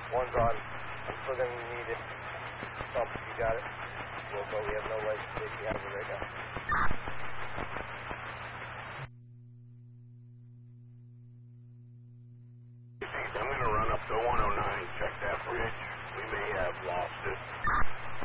One's on. I'm still going to need it. Pump, you got it. We'll go. We have no light safety hazard right now. I'm going to run up to 109, check that bridge. We may have lost it.